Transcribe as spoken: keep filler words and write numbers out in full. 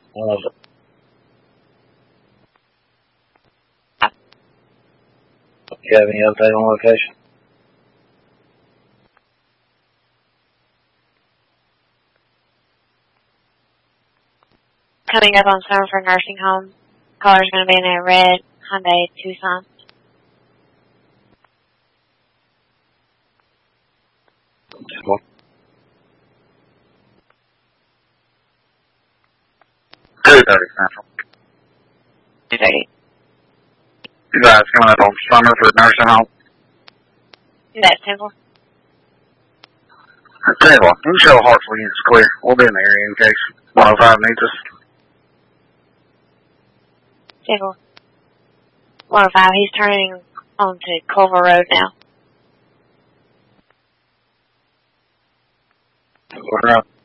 Uh, do you have any update on location? Coming up on Summerford Nursing Home. Caller's going to be in a red Hyundai Tucson. two thirty Central. two thirty. You guys coming up on Summerford Nursing Home? That's Temple. Tell you what, you can show Hartsville units clear. We'll be in the area in case one oh five needs us. Temple. one oh five, he's turning onto Culver Road now. We're up.